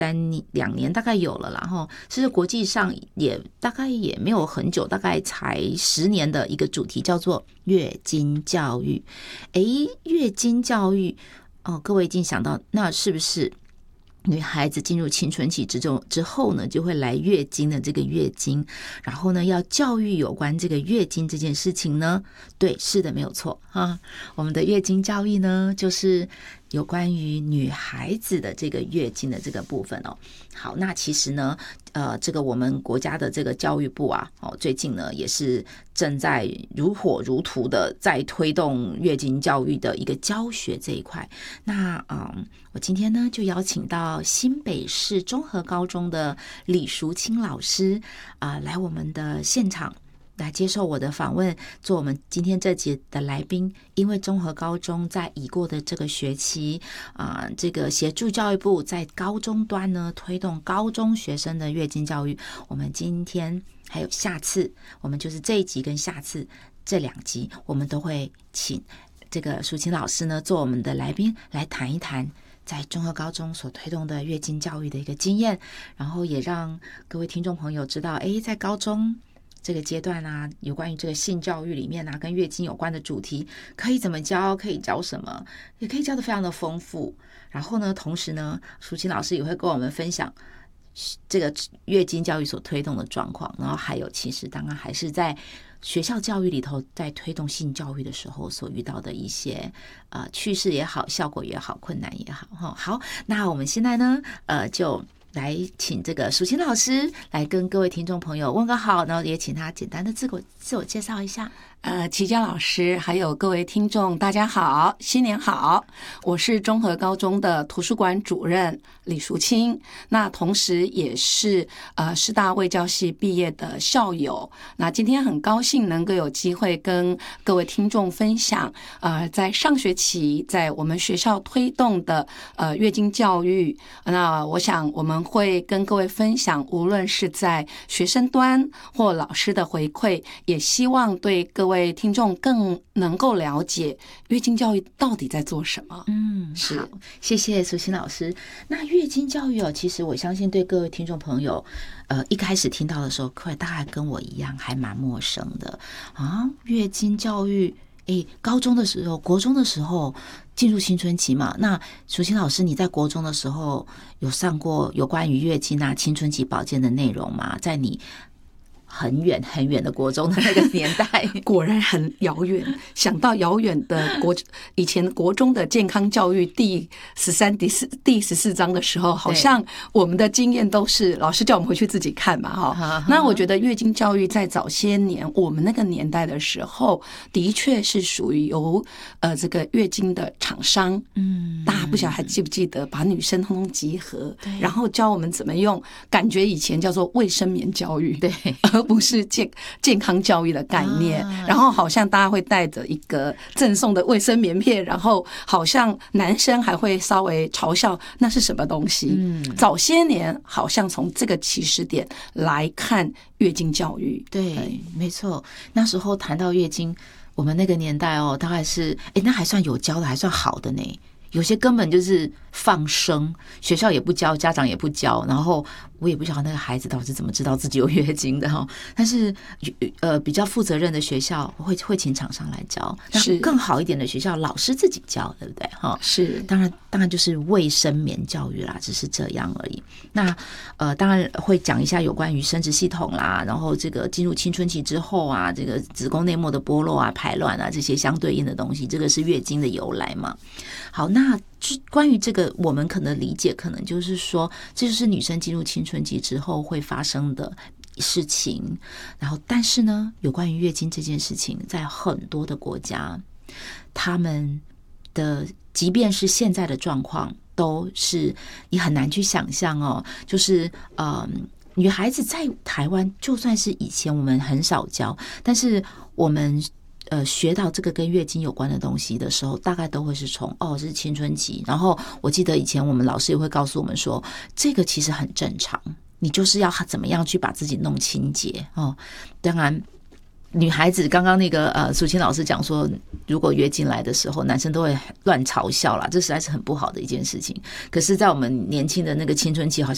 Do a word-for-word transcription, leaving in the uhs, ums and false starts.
三两年大概有了啦，然后其实国际上也大概也没有很久，大概才十年的一个主题叫做月经教育。诶，月经教育哦，各位已经想到，那是不是女孩子进入青春期之中之后呢，就会来月经的这个月经，然后呢要教育有关这个月经这件事情呢？对，是的，没有错啊。我们的月经教育呢，就是有关于女孩子的这个月经的这个部分哦。好，那其实呢，呃，这个我们国家的这个教育部啊，哦，最近呢也是正在如火如荼的在推动月经教育的一个教学这一块。那嗯，我今天呢就邀请到新北市中和高中的李淑清老师啊、呃，来我们的现场。来接受我的访问，做我们今天这集的来宾。因为中和高中在已过的这个学期啊、呃，这个协助教育部在高中端呢推动高中学生的月经教育。我们今天还有下次，我们就是这一集跟下次这两集，我们都会请这个淑清老师呢做我们的来宾，来谈一谈在中和高中所推动的月经教育的一个经验，然后也让各位听众朋友知道，诶，在高中这个阶段啊，有关于这个性教育里面啊，跟月经有关的主题可以怎么教，可以教什么，也可以教得非常的丰富。然后呢，同时呢，淑清老师也会跟我们分享这个月经教育所推动的状况，然后还有其实当然还是在学校教育里头在推动性教育的时候所遇到的一些呃趣事也好，效果也好，困难也好。好，那我们现在呢，呃，就来请这个淑清老师来跟各位听众朋友问个好，然后也请他简单的自我自我介绍一下。 呃，齐佳老师还有各位听众大家好，新年好，我是中和高中的图书馆主任李淑清，那同时也是呃师大卫教系毕业的校友。那今天很高兴能够有机会跟各位听众分享呃在上学期在我们学校推动的呃月经教育。那我想我们会跟各位分享，无论是在学生端或老师的回馈，也希望对各位各位听众更能够了解月经教育到底在做什么。 嗯， 是， 好，谢谢淑清老师。那月经教育哦，其实我相信对各位听众朋友，呃，一开始听到的时候，各位大概跟我一样还蛮陌生的啊。月经教育，诶，高中的时候、国中的时候进入青春期嘛，那淑清老师，你在国中的时候有上过有关于月经啊、青春期保健的内容吗？在你很远很远的国中的那个年代果然很遥远，想到遥远的国以前国中的健康教育第十三第四第十四章的时候，好像我们的经验都是老师叫我们回去自己看嘛哈。那我觉得月经教育在早些年我们那个年代的时候，的确是属于由呃这个月经的厂商，嗯，大家不晓得还记不记得把女生通通集合，然后教我们怎么用，感觉以前叫做卫生棉教育，对。而不是健健康教育的概念，然后好像大家会带着一个赠送的卫生棉片，然后好像男生还会稍微嘲笑那是什么东西。嗯，早些年好像从这个起始点来看月经教育， 对，没错。那时候谈到月经，我们那个年代哦，大概是哎，那还算有教的，还算好的呢。有些根本就是放生，学校也不教，家长也不教，然后我也不晓得那个孩子到底是怎么知道自己有月经的哈。但是呃，比较负责任的学校会会请厂商来教，是更好一点的学校老师自己教，对不对哈？ 是， 当然当然就是卫生棉教育啦，只是这样而已。那呃，当然会讲一下有关于生殖系统啦，然后这个进入青春期之后啊，这个子宫内膜的剥落啊、排卵啊这些相对应的东西，这个是月经的由来嘛。好，那关于这个，我们可能理解，可能就是说，这就是女生进入青春期之后会发生的事情。然后，但是呢，有关于月经这件事情，在很多的国家，他们的即便是现在的状况，都是你很难去想象哦。就是呃，女孩子在台湾，就算是以前我们很少教，但是我们。呃，学到这个跟月经有关的东西的时候，大概都会是从哦，这是青春期。然后我记得以前我们老师也会告诉我们说，这个其实很正常，你就是要怎么样去把自己弄清洁哦。当然，女孩子刚刚那个呃，淑清老师讲说，如果月经来的时候，男生都会乱嘲笑啦，这实在是很不好的一件事情。可是，在我们年轻的那个青春期，好像